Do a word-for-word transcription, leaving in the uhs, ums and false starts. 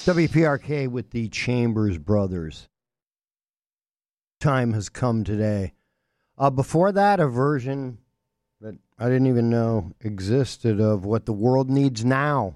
W P R K with the Chambers Brothers. Time has come today. Uh, before that, a version that I didn't even know existed of What the World Needs Now